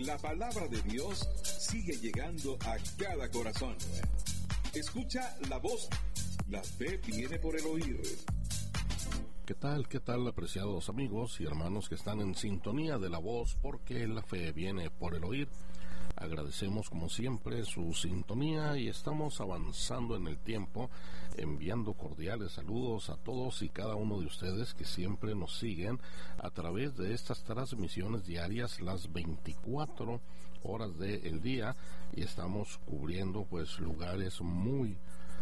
La palabra de Dios sigue llegando a cada corazón. Escucha la voz. La fe viene por el oír. ¿Qué tal, apreciados amigos y hermanos que están en sintonía de la voz? Porque la fe viene por el oír. Agradecemos como siempre su sintonía y estamos avanzando en el tiempo, enviando cordiales saludos a todos y cada uno de ustedes que siempre nos siguen a través de estas transmisiones diarias las 24 horas del día, y estamos cubriendo pues lugares muy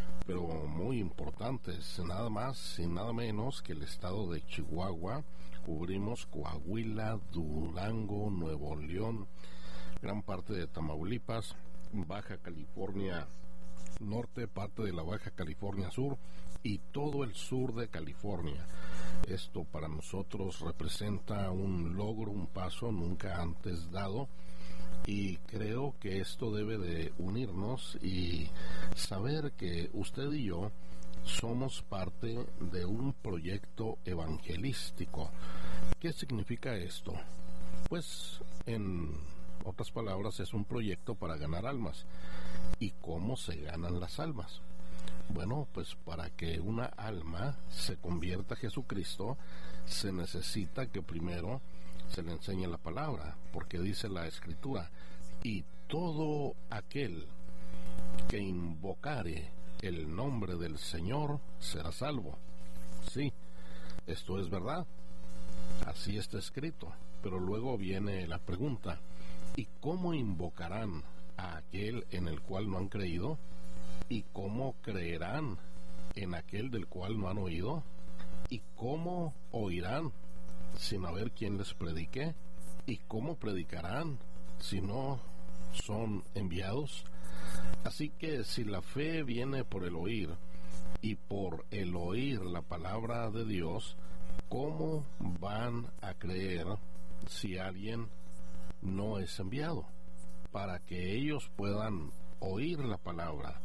importantes, nada más y nada menos que el estado de Chihuahua. Cubrimos Coahuila, Durango, Nuevo León, gran parte de Tamaulipas, Baja California Norte, parte de la Baja California Sur y todo el sur de California. Esto para nosotros representa un logro, un paso nunca antes dado, y creo que esto debe de unirnos y saber que usted y yo somos parte de un proyecto evangelístico. ¿Qué significa esto? Pues en otras palabras, es un proyecto para ganar almas. ¿Y cómo se ganan las almas? Bueno, pues para que una alma se convierta a Jesucristo, se necesita que primero se le enseñe la palabra, porque dice la Escritura: y todo aquel que invocare el nombre del Señor será salvo. Sí, esto es verdad, así está escrito, pero luego viene la pregunta: ¿y cómo invocarán a aquel en el cual no han creído? ¿Y cómo creerán en aquel del cual no han oído? ¿Y cómo oirán sin haber quien les predique? ¿Y cómo predicarán si no son enviados? Así que si la fe viene por el oír, y por el oír la palabra de Dios, ¿cómo van a creer si alguien no es enviado? Para que ellos puedan oír la palabra.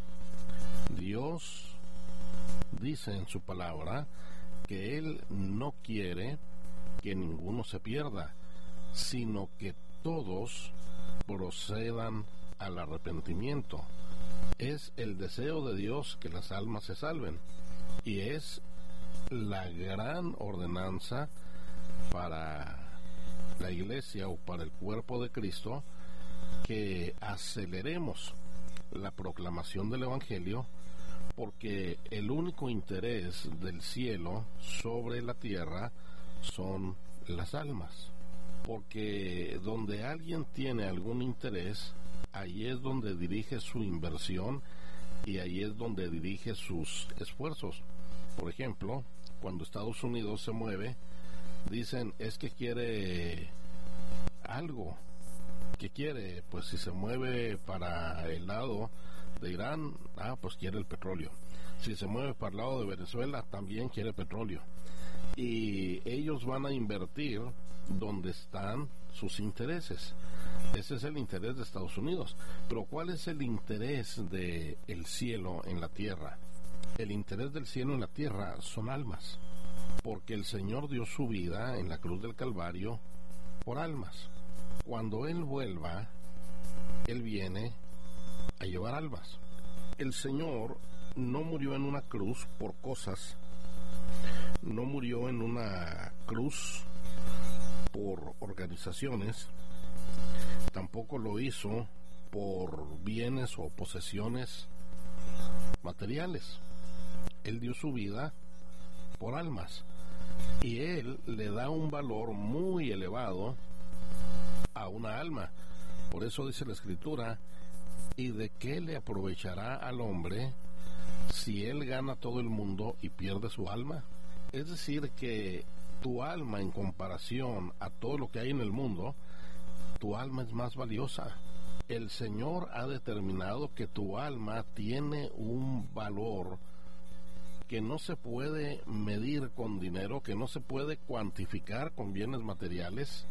Dios dice en su palabra que Él no quiere que ninguno se pierda, sino que todos procedan al arrepentimiento. Es el deseo de Dios que las almas se salven, y es la gran ordenanza para la iglesia o para el cuerpo de Cristo, que aceleremos la proclamación del Evangelio, porque el único interés del cielo sobre la tierra son las almas. Porque donde alguien tiene algún interés, ahí es donde dirige su inversión y ahí es donde dirige sus esfuerzos. Por ejemplo, cuando Estados Unidos se mueve, dicen, es que quiere algo. ¿Qué quiere? Pues si se mueve para el lado de Irán, pues quiere el petróleo. Si se mueve para el lado de Venezuela, también quiere petróleo. Y ellos van a invertir donde están sus intereses. Ese es el interés de Estados Unidos. Pero ¿cuál es el interés del cielo en la tierra? El interés del cielo en la tierra son almas. Porque el Señor dio su vida en la cruz del Calvario por almas. Cuando Él vuelva, Él viene a llevar almas. El Señor no murió en una cruz por cosas, no murió en una cruz por organizaciones, tampoco lo hizo por bienes o posesiones materiales. Él dio su vida por almas, y Él le da un valor muy elevado a una alma. Por eso dice la Escritura: ¿y de qué le aprovechará al hombre si él gana todo el mundo y pierde su alma? Es decir, que tu alma, en comparación a todo lo que hay en el mundo, tu alma es más valiosa. El Señor ha determinado que tu alma tiene un valor que no se puede medir con dinero, que no se puede cuantificar con bienes materiales.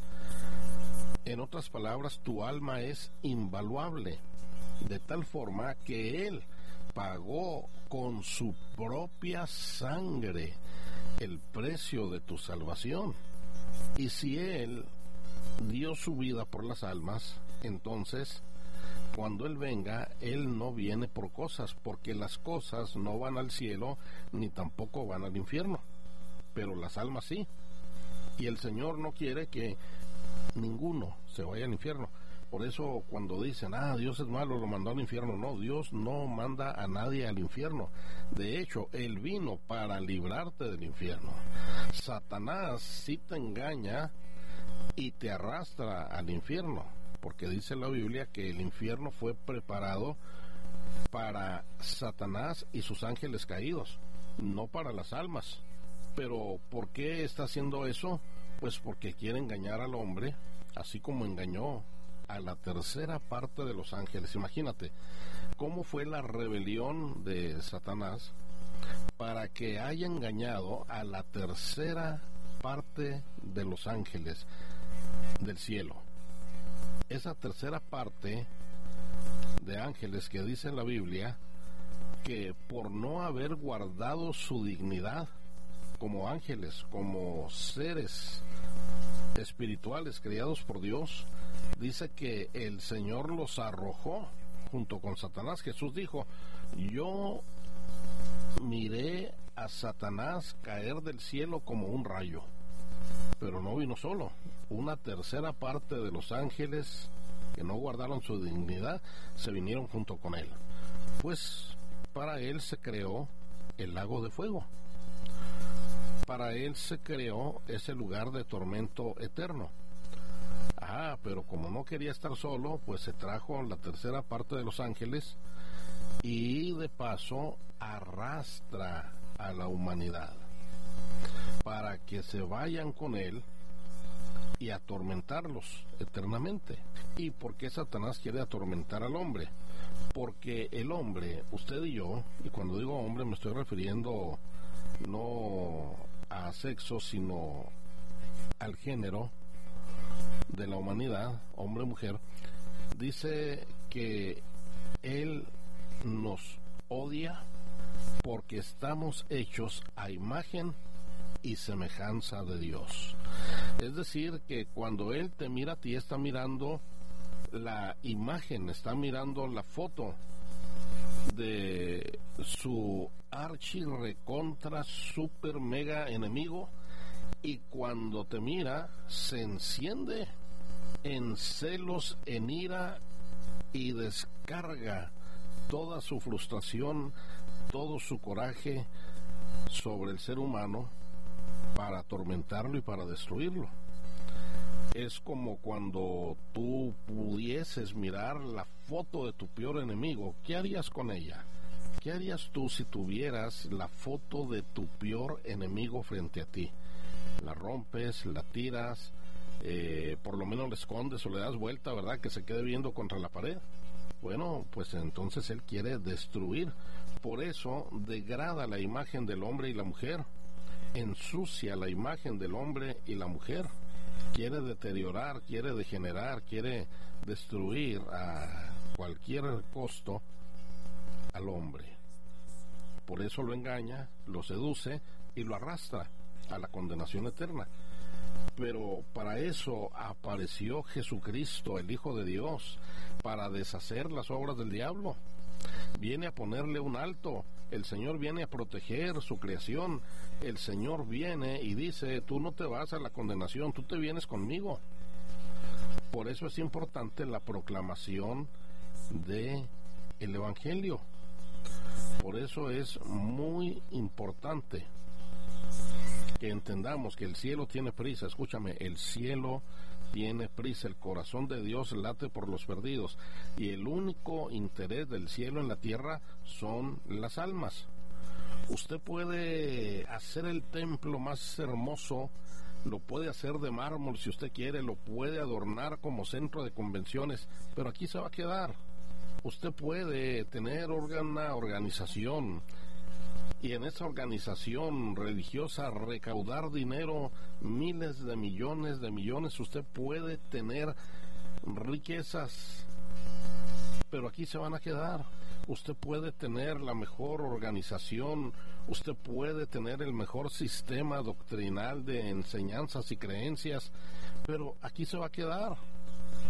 En otras palabras, tu alma es invaluable, de tal forma que Él pagó con su propia sangre el precio de tu salvación. Y si Él dio su vida por las almas, Entonces, cuando Él venga, Él no viene por cosas, porque las cosas no van al cielo, ni tampoco van al infierno, pero las almas sí. Y el Señor no quiere que ninguno se vaya al infierno. Por eso cuando dicen, Dios es malo, lo mandó al infierno, no, Dios no manda a nadie al infierno. De hecho, Él vino para librarte del infierno. Satanás sí te engaña y te arrastra al infierno, porque dice la Biblia que el infierno fue preparado para Satanás y sus ángeles caídos, no para las almas. Pero ¿por qué está haciendo eso? Pues porque quiere engañar al hombre, así como engañó a la tercera parte de los ángeles. Imagínate cómo fue la rebelión de Satanás para que haya engañado a la tercera parte de los ángeles del cielo. Esa tercera parte de ángeles que dice en la Biblia que por no haber guardado su dignidad como ángeles, como seres espirituales creados por Dios, dice que el Señor los arrojó junto con Satanás. Jesús dijo, yo miré a Satanás caer del cielo como un rayo. Pero no vino solo. Una tercera parte de los ángeles que no guardaron su dignidad se vinieron junto con él. Pues para él se creó el lago de fuego. Para él se creó ese lugar de tormento eterno. Pero como no quería estar solo, pues se trajo la tercera parte de los ángeles y de paso arrastra a la humanidad para que se vayan con él y atormentarlos eternamente. ¿Y por qué Satanás quiere atormentar al hombre? Porque el hombre, usted y yo, y cuando digo hombre me estoy refiriendo no a sexo, sino al género de la humanidad, hombre o mujer, dice que él nos odia porque estamos hechos a imagen y semejanza de Dios. Es decir, que cuando Él te mira a ti, está mirando la imagen, está mirando la foto de su archi recontra super mega enemigo, y cuando te mira se enciende en celos, en ira, y descarga toda su frustración, todo su coraje sobre el ser humano para atormentarlo y para destruirlo. Es como cuando tú pudieses mirar la foto de tu peor enemigo. ¿Qué harías con ella? ¿Qué harías tú si tuvieras la foto de tu peor enemigo frente a ti? La rompes, la tiras, por lo menos la escondes o le das vuelta, ¿verdad? Que se quede viendo contra la pared. Bueno, pues entonces él quiere destruir. Por eso degrada la imagen del hombre y la mujer, ensucia la imagen del hombre y la mujer, quiere deteriorar, quiere degenerar, quiere destruir a cualquier costo al hombre. Por eso lo engaña, lo seduce y lo arrastra a la condenación eterna. Pero para eso apareció Jesucristo, el Hijo de Dios, para deshacer las obras del diablo. Viene a ponerle un alto. El Señor viene a proteger su creación. El Señor viene y dice, tú no te vas a la condenación, tú te vienes conmigo. Por eso es importante la proclamación de el Evangelio. Por eso es muy importante que entendamos que el cielo tiene prisa. Escúchame, el cielo tiene prisa, el corazón de Dios late por los perdidos, y el único interés del cielo en la tierra son las almas. Usted puede hacer el templo más hermoso, lo puede hacer de mármol si usted quiere, lo puede adornar como centro de convenciones, pero aquí se va a quedar. Usted puede tener una organización y en esa organización religiosa recaudar dinero, miles de millones, usted puede tener riquezas, pero aquí se van a quedar. Usted puede tener la mejor organización, usted puede tener el mejor sistema doctrinal de enseñanzas y creencias, pero aquí se va a quedar.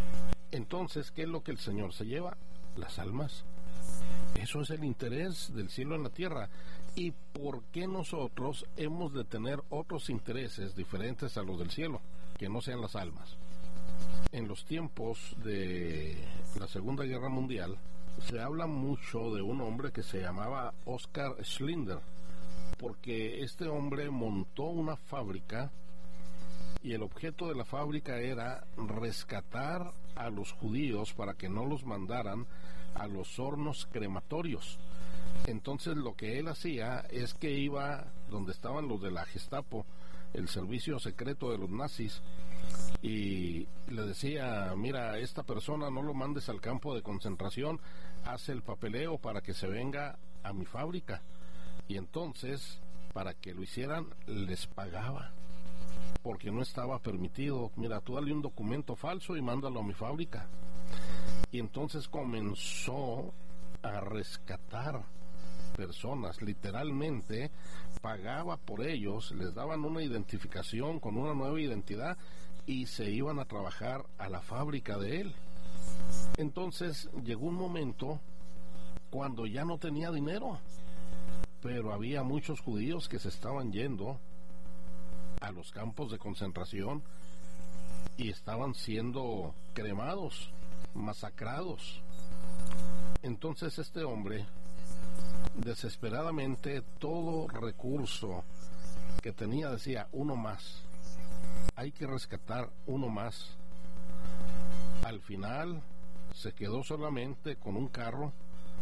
Entonces, ¿qué es lo que el Señor se lleva? Las almas. Eso es el interés del cielo en la tierra. ¿Y por qué nosotros hemos de tener otros intereses diferentes a los del cielo, que no sean las almas? En los tiempos de la Segunda Guerra Mundial, se habla mucho de un hombre que se llamaba Oskar Schindler, porque este hombre montó una fábrica y el objeto de la fábrica era rescatar a los judíos para que no los mandaran a los hornos crematorios. Entonces lo que él hacía es que iba donde estaban los de la Gestapo, el servicio secreto de los nazis, y le decía: mira, esta persona no lo mandes al campo de concentración, hace el papeleo para que se venga a mi fábrica. Y entonces, para que lo hicieran, les pagaba, porque no estaba permitido. Mira, tú dale un documento falso y mándalo a mi fábrica. Y entonces comenzó a rescatar personas, literalmente pagaba por ellos, les daban una identificación con una nueva identidad y se iban a trabajar a la fábrica de él. Entonces llegó un momento cuando ya no tenía dinero, pero había muchos judíos que se estaban yendo a los campos de concentración y estaban siendo cremados, masacrados. Entonces este hombre, desesperadamente, todo recurso que tenía, decía: uno más, hay que rescatar uno más. Al final se quedó solamente con un carro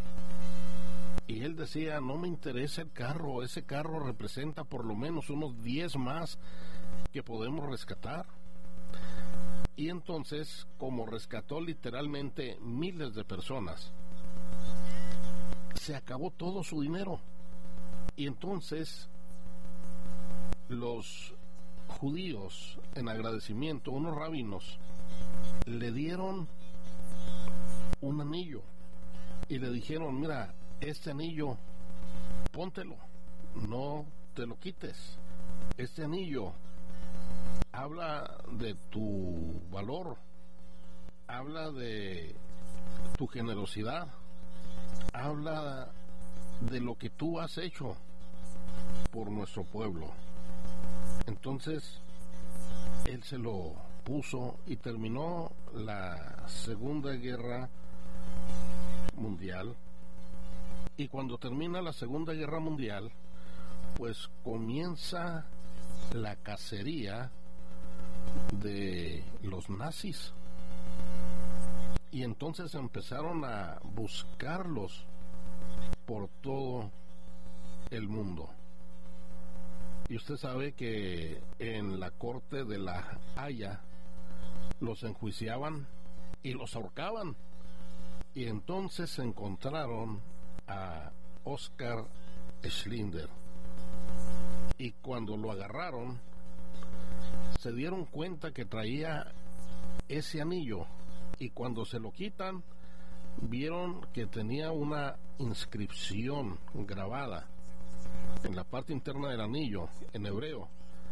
y él decía: no me interesa el carro, ese carro representa por lo menos unos 10 más que podemos rescatar. Y entonces, como rescató literalmente miles de personas, se acabó todo su dinero. Y entonces los judíos, en agradecimiento, unos rabinos, le dieron un anillo y le dijeron: mira, este anillo, póntelo, no te lo quites. Este anillo habla de tu valor, habla de tu generosidad, habla de lo que tú has hecho por nuestro pueblo. Entonces él se lo puso y terminó la Segunda Guerra Mundial. Y cuando termina la Segunda Guerra Mundial, pues comienza la cacería de los nazis. Y entonces empezaron a buscarlos por todo el mundo. Y usted sabe que en la corte de la Haya los enjuiciaban y los ahorcaban. Y entonces encontraron a Oskar Schindler. Y cuando lo agarraron, se dieron cuenta que traía ese anillo. Y cuando se lo quitan, vieron que tenía una inscripción grabada en la parte interna del anillo, en hebreo.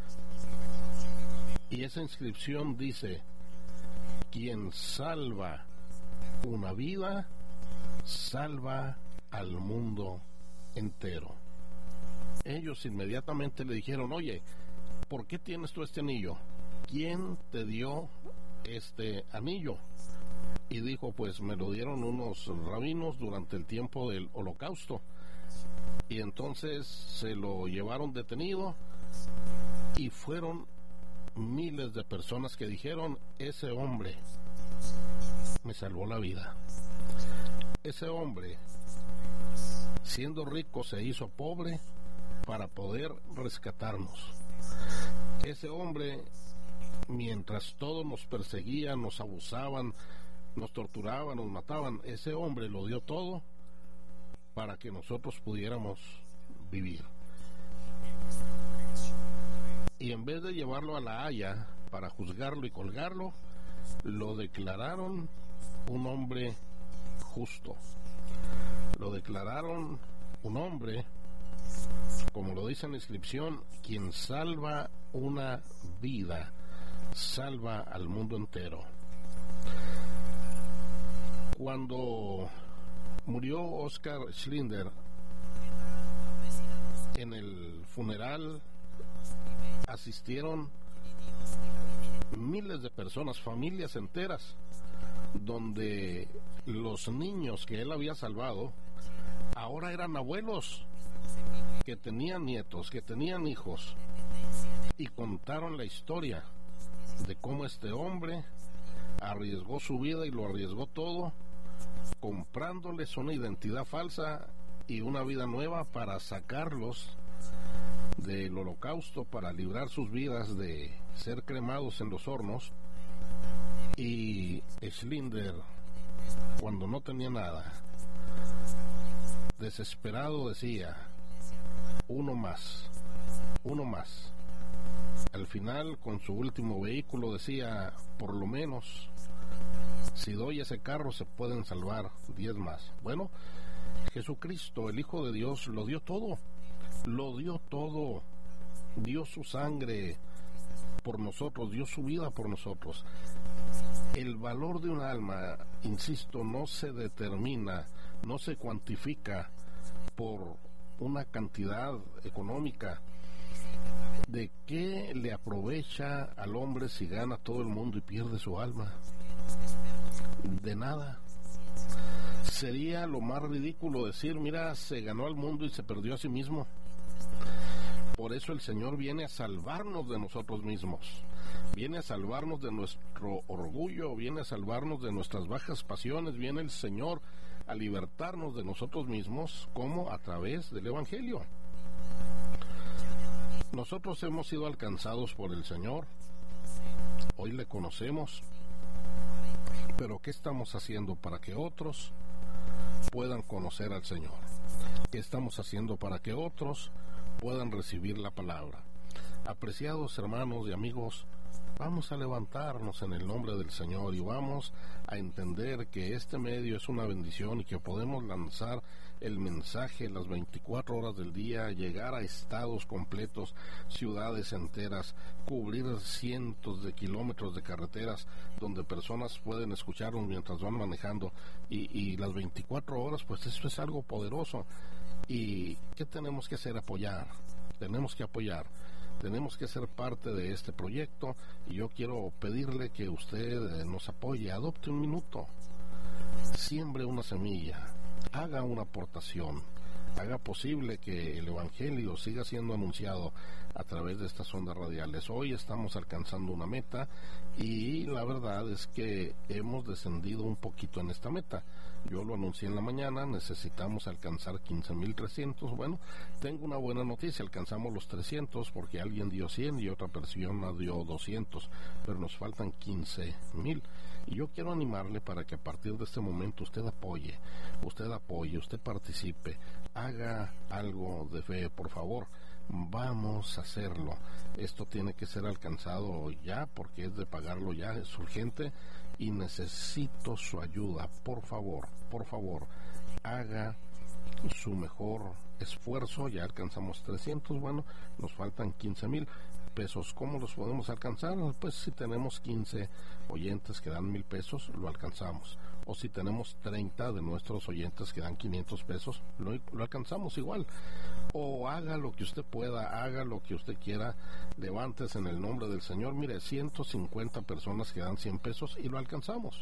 Y esa inscripción dice: quien salva una vida, salva al mundo entero. Ellos inmediatamente le dijeron: oye, ¿por qué tienes tú este anillo? ¿Quién te dio este anillo? Y dijo: pues me lo dieron unos rabinos durante el tiempo del Holocausto. Y entonces se lo llevaron detenido y fueron miles de personas que dijeron: ese hombre me salvó la vida. Ese hombre, siendo rico, se hizo pobre para poder rescatarnos. Ese hombre, mientras todos nos perseguían, nos abusaban, nos torturaban, nos mataban, ese hombre lo dio todo para que nosotros pudiéramos vivir. Y en vez de llevarlo a la Haya para juzgarlo y colgarlo, lo declararon un hombre justo. Lo declararon un hombre, como lo dice en la inscripción: quien salva una vida, salva al mundo entero. Cuando murió Oskar Schindler, en el funeral asistieron miles de personas, familias enteras, donde los niños que él había salvado ahora eran abuelos, que tenían nietos, que tenían hijos, y contaron la historia de cómo este hombre arriesgó su vida y lo arriesgó todo, comprándoles una identidad falsa y una vida nueva para sacarlos del holocausto, para librar sus vidas de ser cremados en los hornos. Y Schindler, cuando no tenía nada, desesperado decía: uno más, uno más. Al final, con su último vehículo, decía: por lo menos, si doy ese carro, se pueden salvar 10 más. Bueno, Jesucristo, el Hijo de Dios, lo dio todo, dio su sangre por nosotros, dio su vida por nosotros. El valor de un alma, insisto, no se determina, no se cuantifica por una cantidad económica. ¿De qué le aprovecha al hombre si gana todo el mundo y pierde su alma? De nada. Sería lo más ridículo decir: mira, se ganó al mundo y se perdió a sí mismo. Por eso el Señor viene a salvarnos de nosotros mismos, viene a salvarnos de nuestro orgullo, viene a salvarnos de nuestras bajas pasiones, viene el Señor a libertarnos de nosotros mismos, como a través del Evangelio. Nosotros hemos sido alcanzados por el Señor, hoy le conocemos, pero ¿qué estamos haciendo para que otros puedan conocer al Señor? ¿Qué estamos haciendo para que otros puedan recibir la palabra? Apreciados hermanos y amigos, vamos a levantarnos en el nombre del Señor y vamos a entender que este medio es una bendición y que podemos lanzar el mensaje las 24 horas del día, llegar a estados completos, ciudades enteras, cubrir cientos de kilómetros de carreteras donde personas pueden escucharnos mientras van manejando, y las 24 horas, pues eso es algo poderoso. ¿Y qué tenemos que hacer? Apoyar. Tenemos que apoyar. Tenemos que ser parte de este proyecto, y yo quiero pedirle que usted nos apoye. Adopte un minuto, siembre una semilla, haga una aportación, haga posible que el Evangelio siga siendo anunciado a través de estas ondas radiales. Hoy estamos alcanzando una meta, y la verdad es que hemos descendido un poquito en esta meta. Yo lo anuncié en la mañana, necesitamos alcanzar 15,300. Bueno, tengo una buena noticia, alcanzamos los 300 porque alguien dio 100 y otra persona dio 200, pero nos faltan 15,000. Y yo quiero animarle para que a partir de este momento usted apoye, usted participe, haga algo de fe, por favor. Vamos a hacerlo. Esto tiene que ser alcanzado ya, porque es de pagarlo ya, es urgente, y necesito su ayuda. Por favor, haga su mejor esfuerzo. Ya alcanzamos 300, bueno, nos faltan 15,000 pesos. ¿Cómo los podemos alcanzar? Pues si tenemos 15 oyentes que dan 1,000 pesos, lo alcanzamos. O si tenemos 30 de nuestros oyentes que dan 500 pesos, lo alcanzamos igual. O haga lo que usted pueda, haga lo que usted quiera, levántese en el nombre del Señor. Mire, 150 personas que dan 100 pesos y lo alcanzamos.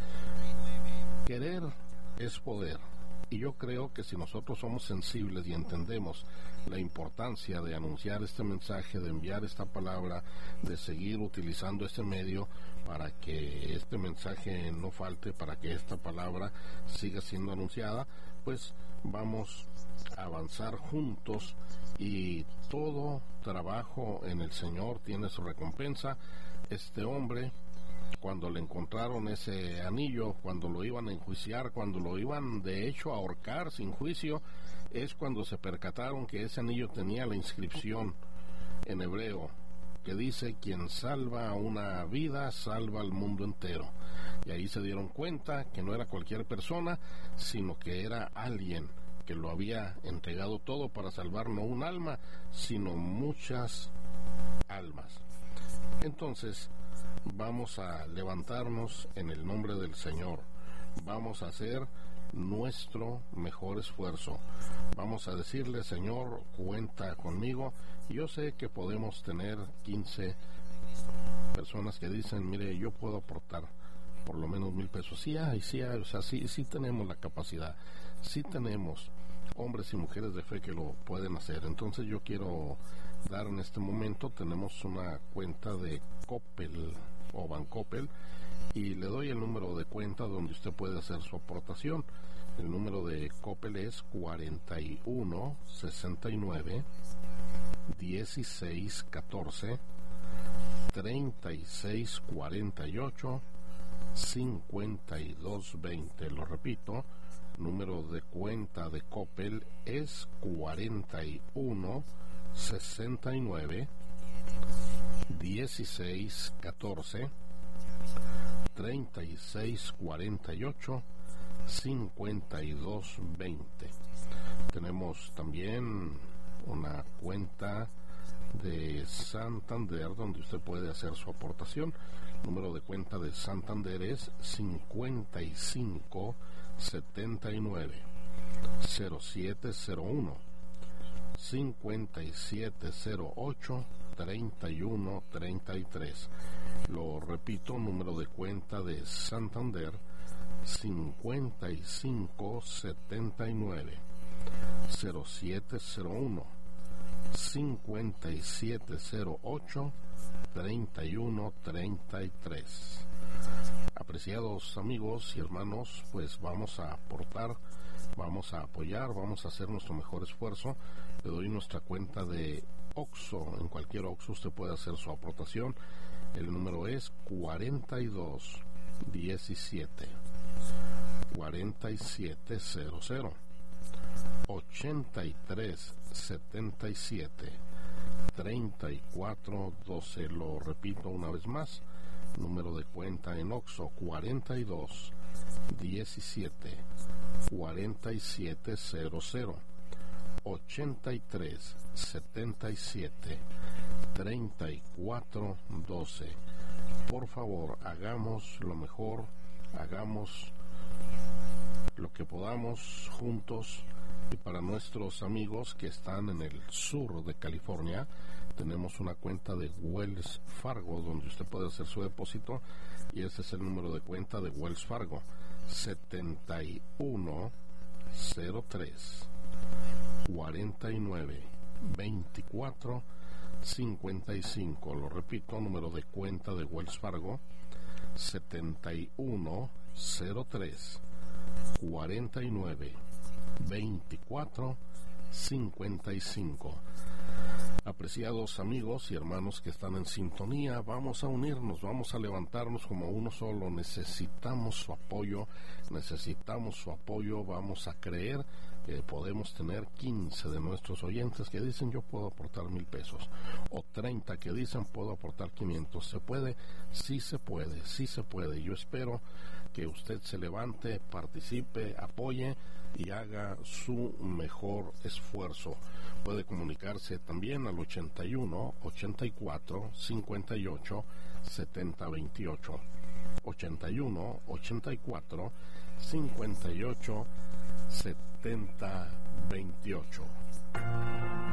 Querer es poder. Y yo creo que si nosotros somos sensibles y entendemos la importancia de anunciar este mensaje, de enviar esta palabra, de seguir utilizando este medio para que este mensaje no falte, para que esta palabra siga siendo anunciada, pues vamos a avanzar juntos, y todo trabajo en el Señor tiene su recompensa. Este hombre, cuando le encontraron ese anillo, cuando lo iban a enjuiciar, cuando lo iban de hecho a ahorcar sin juicio, es cuando se percataron que ese anillo tenía la inscripción en hebreo que dice: quien salva una vida, salva al mundo entero. Y ahí se dieron cuenta que no era cualquier persona, sino que era alguien que lo había entregado todo para salvar no un alma, sino muchas almas. Entonces, vamos a levantarnos en el nombre del Señor. vamos a hacer nuestro mejor esfuerzo. Vamos a decirle, Señor, cuenta conmigo. Yo sé que podemos tener 15 personas que dicen, mire, yo puedo aportar por lo menos 1,000 pesos. Sí hay, o sea, sí tenemos la capacidad, sí tenemos hombres y mujeres de fe que lo pueden hacer. Entonces yo quiero dar en este momento, tenemos una cuenta de Coppel o Bancoppel, y le doy el número de cuenta donde usted puede hacer su aportación. El número de Coppel es 41 69 16 14 36 48 52 20. Lo repito, número de cuenta de Coppel es 41 69 16 14 36 48 52 20. Tenemos también una cuenta de Santander donde usted puede hacer su aportación. El número de cuenta de Santander es 55 79 0701 5708 31 33. Lo repito, número de cuenta de Santander 55 79 0701 5708 31 33. Apreciados amigos y hermanos, pues vamos a aportar, vamos a apoyar, vamos a hacer nuestro mejor esfuerzo. Le doy nuestra cuenta de Oxxo. En cualquier Oxxo usted puede hacer su aportación. El número es 42 17 4700 83 77 34 12. Lo repito una vez más, número de cuenta en Oxxo 42 17 4700 83 77 34 12. Por favor, hagamos lo mejor, hagamos lo que podamos juntos. Y para nuestros amigos que están en el sur de California, tenemos una cuenta de Wells Fargo donde usted puede hacer su depósito, y ese es el número de cuenta de Wells Fargo: 71 03 49 24 55. Lo repito, número de cuenta de Wells Fargo: 71 03 49 24 55. Apreciados amigos y hermanos que están en sintonía, vamos a unirnos, vamos a levantarnos como uno solo. Necesitamos su apoyo, vamos a creer que podemos tener 15 de nuestros oyentes que dicen yo puedo aportar 1,000 pesos, o 30 que dicen puedo aportar 500. ¿Se puede? Sí se puede, sí se puede. Yo espero que usted se levante, participe, apoye y haga su mejor esfuerzo. Puede comunicarse también al 81 84 58 70 28. 81 84 58 70 28.